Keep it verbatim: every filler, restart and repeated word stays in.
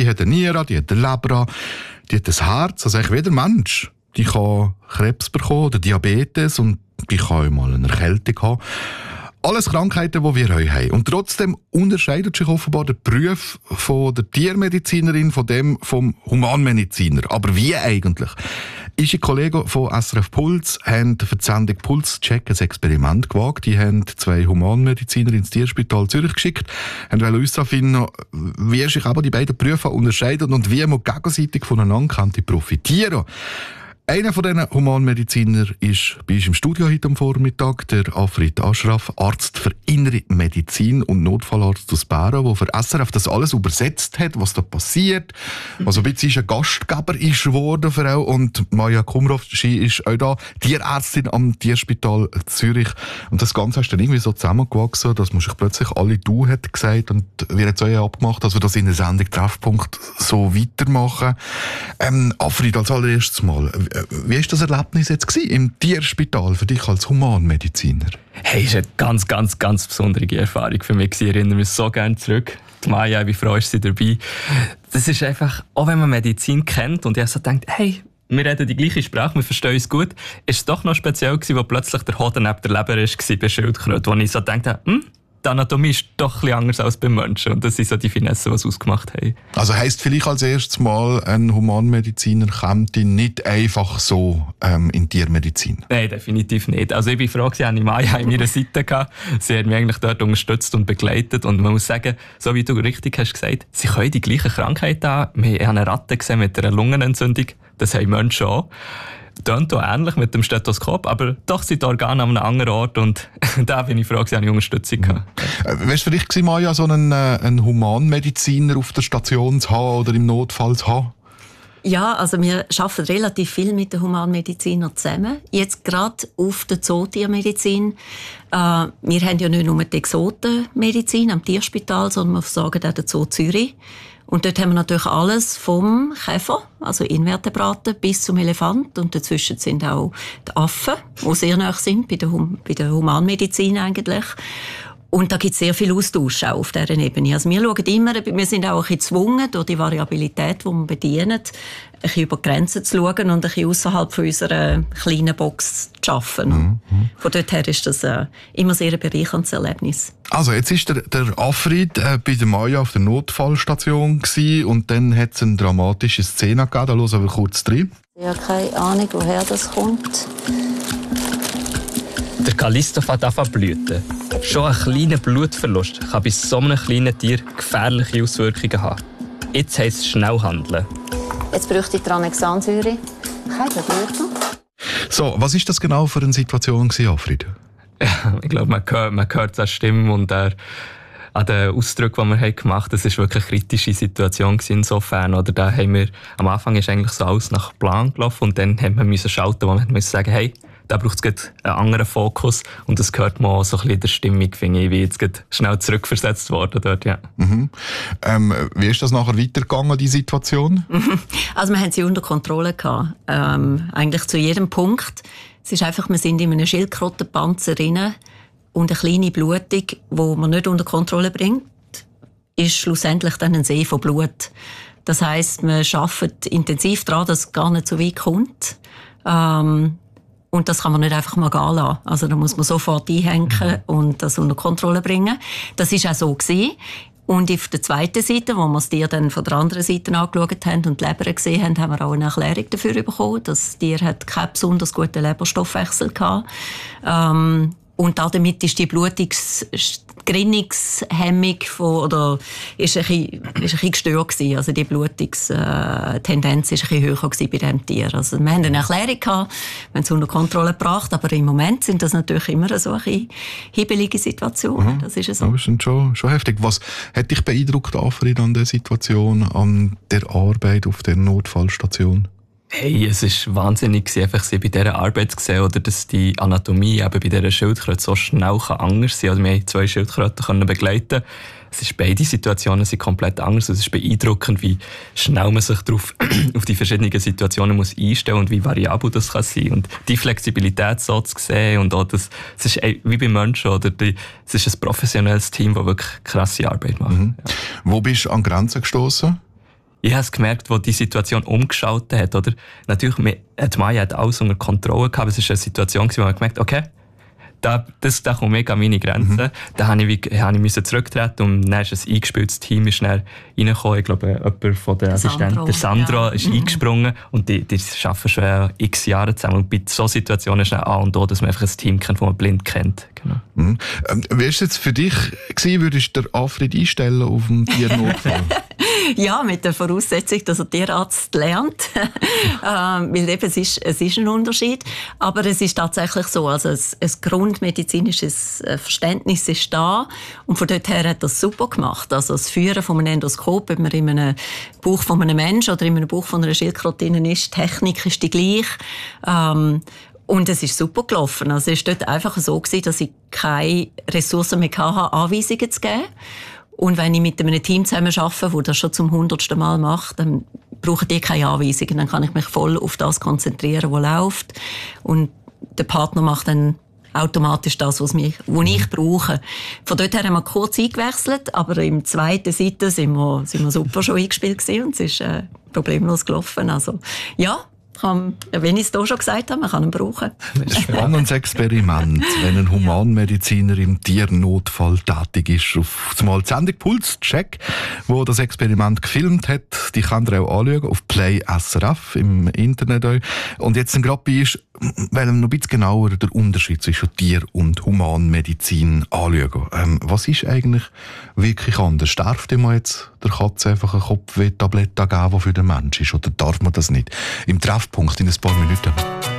die hat eine Niere, die hat eine Leber, die hat ein Herz, also eigentlich wie der Mensch. Die kann Krebs bekommen oder Diabetes und die kann auch mal eine Erkältung haben. Alles Krankheiten, die wir heute haben. Und trotzdem unterscheidet sich offenbar der Beruf von der Tiermedizinerin von dem vom Humanmediziner. Aber wie eigentlich? Unsere Kollegen von S R F Puls haben für die Sendung Pulscheck ein Experiment gewagt. Die haben zwei Humanmediziner ins Tierspital Zürich geschickt, haben uns herausfinden, wie sich aber die beiden Berufe unterscheiden und wie man gegenseitig voneinander profitieren kann. Einer von diesen Humanmedizinern ist bei uns im Studio heute am Vormittag, der Afrit Ashraf, Arzt für Innere Medizin und Notfallarzt aus Bären, der für S R F das alles übersetzt hat, was da passiert. Also ein bisschen ein Gastgeber ist geworden für auch. Und Maja Kumrov, sie ist auch da, Tierärztin am Tierspital Zürich. Und das Ganze ist dann irgendwie so zusammengewachsen, dass man sich plötzlich alle «du» hat gesagt und wir haben es auch abgemacht, dass wir das in der Sendung Treffpunkt so weitermachen. Ähm, Afrit, als allererstes Mal, wie war das Erlebnis jetzt gewesen, im Tierspital für dich als Humanmediziner? Hey, es war eine ganz, ganz, ganz besondere Erfahrung für mich. Ich erinnere mich so gerne zurück. Die Maja, wie froh ist sie dabei. Das ist einfach, auch wenn man Medizin kennt und ich so denkt, hey, wir reden die gleiche Sprache, wir verstehen uns gut, ist es doch noch speziell gewesen, wo plötzlich der Hoden neben der Leber war bei Schildkröten, wo ich so dachte, hm, die Anatomie ist doch ein bisschen anders als beim Menschen. Und das sind so die Finessen, die sie ausgemacht haben. Also heisst vielleicht als erstes Mal, ein Humanmediziner kommt nicht einfach so ähm, in Tiermedizin? Nein, definitiv nicht. Also ich bin froh, dass ich Maja an meiner Seite hatte. Sie hat mich eigentlich dort unterstützt und begleitet. Und man muss sagen, so wie du richtig hast gesagt, sie können die gleiche Krankheit haben. Wir haben eine Ratte gesehen mit einer Lungenentzündung. Das haben Menschen auch. Tönt auch ähnlich mit dem Stethoskop, aber doch sind die Organe an einem anderen Ort und da bin ich froh, dass ich eine Unterstützung hatte. Mhm. Wärst du vielleicht gewesen, Maja, so einen, äh, einen Humanmediziner auf der Station zu haben oder im Notfall zu haben? Ja, also wir arbeiten relativ viel mit den Humanmedizinern zusammen. Jetzt gerade auf der Zootiermedizin. Äh, wir haben ja nicht nur die Exotenmedizin am Tierspital, sondern wir versorgen auch den Zoo Zürich. Und dort haben wir natürlich alles vom Käfer, also Invertebraten, bis zum Elefant. Und dazwischen sind auch die Affen, die sehr nahe sind, bei der, hum- bei der Humanmedizin eigentlich. Und da gibt es sehr viel Austausch auch auf dieser Ebene. Also wir schauen immer, wir sind auch ein bisschen gezwungen, durch die Variabilität, die wir bedienen, ein bisschen über die Grenzen zu schauen und ein bisschen außerhalb von unserer kleinen Box zu arbeiten. Mhm. Von dort her ist das äh, immer sehr ein bereicherndes Erlebnis. Also jetzt ist der, der Afrit äh, bei der Maja auf der Notfallstation gewesen, und dann hat es eine dramatische Szene gegeben. Da hören wir kurz rein. Ich habe keine Ahnung, woher das kommt. Der Callisto fängt an zu blüten. Schon ein kleiner Blutverlust kann bei so einem kleinen Tier gefährliche Auswirkungen haben. Jetzt heisst es schnell handeln. Jetzt bräuchte ich Tranexansäure. Kein Bluten. So, was ist das genau für eine Situation gewesen, Afrit? Ja, ich glaube, man hört, man hört an Stimme und der, an den Ausdrücken, die wir gemacht haben. Das war wirklich eine kritische Situation insofern. Oder da haben wir, am Anfang ist eigentlich so alles nach Plan gelaufen und dann haben wir müssen schalten, wo wir müssen sagen, hey, da braucht es einen anderen Fokus. Und das hört man auch so ein bisschen in der Stimmung, finde ich, wie jetzt schnell zurückversetzt worden dort, ja. Mhm. Ähm, wie ist das nachher weitergegangen, die Situation? Also wir haben sie unter Kontrolle gehabt. Ähm, eigentlich zu jedem Punkt. Es ist einfach, wir sind in einem Schildkrötenpanzer drin und eine kleine Blutung, die man nicht unter Kontrolle bringt, ist schlussendlich dann ein See von Blut. Das heisst, wir arbeiten intensiv daran, dass es gar nicht so weit kommt. Ähm, Und das kann man nicht einfach mal gehen lassen. Also da muss man sofort einhängen und das unter Kontrolle bringen. Das war auch so gewesen. Und auf der zweiten Seite, wo wir das Tier dann von der anderen Seite angeschaut haben und die Leber gesehen haben, haben wir auch eine Erklärung dafür bekommen. Das Tier hat keinen besonders guten Leberstoffwechsel gehabt. Ähm, Und damit ist die Blutungsgerinnungshemmung von, oder ist ein bisschen, ist ein bisschen gestört gewesen. Also die Blutungstendenz ist ein bisschen höher gewesen bei diesem Tier. Also wir haben eine Erklärung gehabt, wir haben es unter Kontrolle gebracht, aber im Moment sind das natürlich immer so ein bisschen hibbelige Situationen. Mhm. Das ist so. Das ist schon, schon heftig. Was hat dich beeindruckt, Afrit, an der Situation, an der Arbeit auf der Notfallstation? Hey, es war wahnsinnig, einfach sie bei dieser Arbeit zu sehen, oder dass die Anatomie eben bei dieser Schildkröte so schnell anders sein kann. Also wir haben zwei Schildkröten begleiten. Es ist, beide Situationen sind komplett anders. Es ist beeindruckend, wie schnell man sich darauf, auf die verschiedenen Situationen muss einstellen und wie variabel das kann sein. Und die Flexibilität so zu sehen und auch das, es ist wie bei Menschen, oder die, es ist ein professionelles Team, das wirklich krasse Arbeit macht. Mhm. Ja. Wo bist du an Grenzen gestoßen? ich habe es gemerkt, wo die Situation umgeschaltet hat, oder? Natürlich, die Maya hat alles unter Kontrolle gehabt, es war eine Situation, wo man gemerkt, okay, Da, das, da kommt mega an meine Grenzen. Mhm. Da musste ich, wie, ich müssen zurücktreten und dann ist ein eingespieltes Team ist dann reingekommen. Ich glaube, jemand von den Assistenten, der Sandro, ja. ist mhm. eingesprungen und die, die arbeiten schon x Jahre zusammen. Und bei solchen Situationen ist es A und O, dass man einfach ein Team kennt, das man blind kennt. Genau. Mhm. Ähm, wie war es jetzt für dich gewesen, würdest du den Alfred einstellen auf dem Tiernotfall? Ja, mit der Voraussetzung, dass er Tierarzt lernt. ähm, weil eben, es ist, es ist ein Unterschied. Aber es ist tatsächlich so, also ein, ein grundmedizinisches Verständnis ist da. Und von dort her hat er es super gemacht. Also das Führen von einem Endoskop, ob man in einem Bauch von einem Menschen oder in einem Bauch von einer Schildkröte ist, die Technik ist die gleiche. Ähm, Und es ist super gelaufen. Also es war dort einfach so gewesen, dass ich keine Ressourcen mehr hatte, Anweisungen zu geben. Und wenn ich mit einem Team zusammen arbeite, das das schon zum hundertsten Mal macht, dann brauchen die keine Anweisungen. Dann kann ich mich voll auf das konzentrieren, was läuft. Und der Partner macht dann automatisch das, was, mich, was ich brauche. Von dort her haben wir kurz eingewechselt, aber im zweiten Seite sind wir, sind wir super schon eingespielt gewesen und es ist äh, problemlos gelaufen. Also, ja. Kann, wenn ich es hier schon gesagt habe, man kann ihn brauchen. Ein spannendes Experiment, wenn ein Humanmediziner im Tiernotfall tätig ist. Auf zumal die Sendung Puls Check, wo das Experiment gefilmt hat, die könnt ihr auch anschauen, auf Play S R F im Internet. Und jetzt gerade bei ist, weil wir noch ein bisschen genauer den Unterschied zwischen Tier- und Humanmedizin anschauen. Ähm, was ist eigentlich wirklich anders? Darf man jetzt der Katze einfach eine Kopfweh-Tablette geben, die für den Mensch ist? Oder darf man das nicht? Im Treffpunkt in ein paar Minuten.